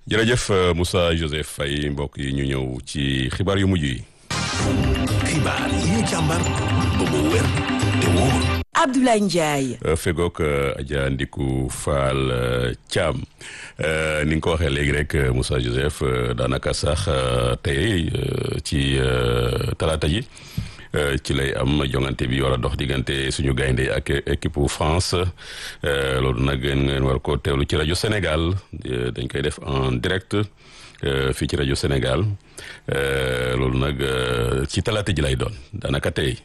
jërëjëf Moussa Joseph Faye mbokk yi ñu ñëw ci xibaar yu mujj yi. xibaar yi ñu càmbar ba mu wér te wóor. Abdoulaye Ndiaye. fegook Adja Ndiku Fall Thiam ni nga ko waxee léegi rek Moussa Joseph daanaka sax tey ci talaata ji ci lay am jongante bi war a dox diggante suñu gaynde ak équipe France loolu nag ngeen war ko teewlu ci rajo Sénégal dañ koy def en direct fii ci rajo Sénégal loolu nag ci talaata ji lay doon daanaka tey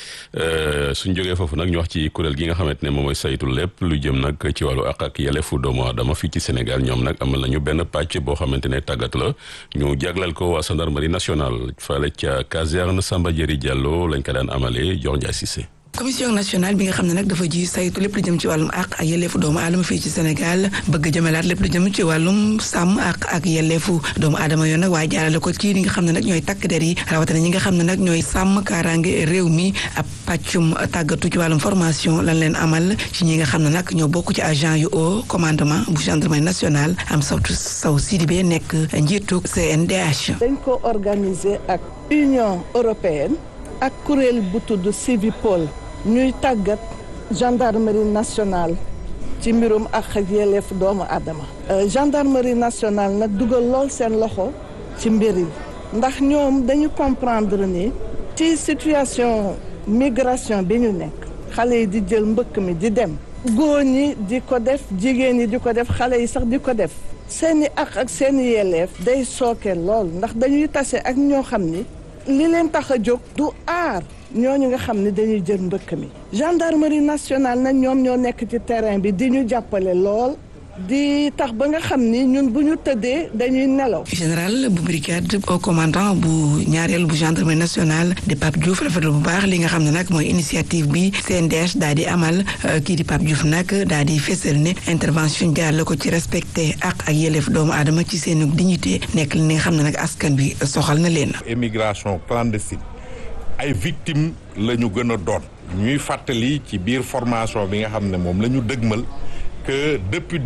suñ jógee foofu nag ñu wax ci kuréel gi nga xamante ne moom mooy saytu lépp lu jëm nag ci wàllu àq ak yelleefu doomu aadama fii ci Sénégal ñoom nag amal nañu benn pàcc boo xamante ne tàggat la ñu jagleel ko waa gendarmerie nationale fale ca caserne Samba Diéry Diallo lañ ko daan amalee Dior Ndiaye Cissé. commission nationale bi nga xam ne nag dafa ji saytu lépp lu jëm ci wàllum àq ak yelleefu doomu aadama fii ci Sénégal bëgg jëmalaat lépp lu jëm ci wàllum sàmm ak yelleefu doomu aadama yoon nag waaye jaarale ko ci li nga xam ne nag ñooy takk der yi rawatina ñi nga xam ne nag ñooy sàmm kaaraange réew mi ab pàccum tàggatu ci wàllum formation lan leen amal ci ñi nga xam ne nag ñoo bokk ci agent yu haut commandement bu gendarmerie nationale am Sow Sidibé nekk njiitu CNDH. dañ ko organiser ak Union européenne ak kuréel bu tudd Civipol ñuy tàggat gendarmerie nationale ci mbirum ak yelleef doomu aadama gendarmerie nationale nag dugal lool seen loxo ci mbir yi ndax ñoom dañu comprendre ni ci situation migration bi ñu nekk xale yi di jël mbëkk mi di dem góor ñi di ko def jigéen ñi di ko def xale yi sax di ko def seeni ak seeni yelleef day sooke lool ndax dañuy tase ak ñoo xam ni li leen tax a jóg du aar ñooñu nga xam ne dañuy jël mbëkk mi gendarmerie nationale nag ñoom ñoo nekk ci terrain bi di ñu jàppale lool di tax ba nga xam ni ñun bu ñu tëddee dañuy nelaw. général bu brigade au commandant bu ñaareel bu gendarmerie nationale di Pape Diouf rafetlu bu baax li nga xam ne nag mooy initiative bi CNDH daal di amal kii di Pape Diouf nag daal di fésal ne intervention jaar la ko ci respecté ak yelleef doomu aadama ci seen dignité nekk li nga xam ne nag askan bi soxal na leen. immigration clandestine ay victimes la ñu gën a doon ñuy fàttali ci biir formation bi nga xam ne moom la ñu dëgmal que depuis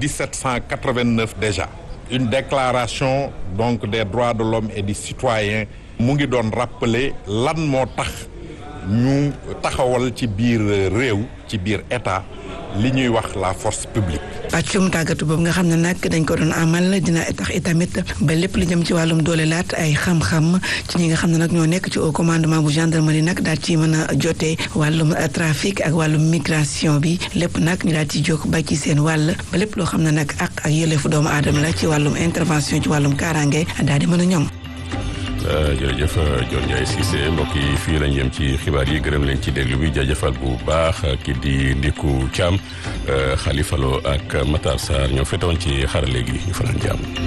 1789 déjà une déclaration donc des droits de l'homme et du citoyen mu ngi doon rappeler lan moo tax ñu taxawal ci biir réew ci biir état li ñuy wax la force publique. pàccum tàggatu boobu nga xam ne nag dañ ko doon amal dina tax itamit ba lépp lu jëm ci wàllum doole laat ay xam-xam ci ñi nga xam ne nag ñoo nekk ci au commandement bu gendarmerie nag daal ci mën a jotee wàllum trafic ak wàllum migration bi lépp nag ñu daal ci jóg ba ci seen wàll ba lépp loo xam ne nag ak yelleefu doomu aadama la ci wàllum intervention ci wàllum kaaraange daal di mën a ñoŋ. jërëjëf Dior Ndiaye Cissé mbokk yi fii lañ yem ci xibaar yi gërëm leen ci déglu bi jaajëfal bu baax ki di Ndiku Thiam Khalifa Lo ak Matar Sarr ñoo fetoon ci xarale gi ñu fanaan jàmm.